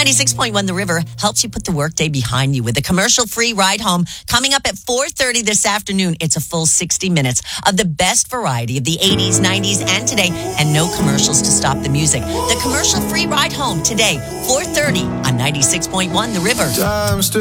96.1 The River helps you put the workday behind you with a commercial-free ride home coming up at 4:30 this afternoon. It's a full 60 minutes of the best variety of the 80s, 90s, and today, and no commercials to stop the music. The commercial-free ride home today, 4:30 on 96.1 The River.